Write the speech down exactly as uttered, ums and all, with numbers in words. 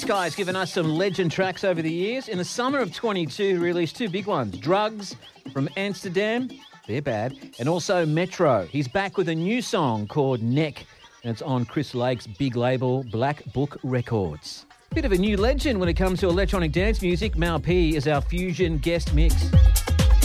Guy's given us some legend tracks over the years. In the summer of twenty-two, he released two big ones. Drugs from Amsterdam, they're bad, and also Metro. He's back with a new song called Neck, and it's on Chris Lake's big label, Black Book Records. Bit of a new legend when it comes to electronic dance music. Mal P is our fusion guest mix.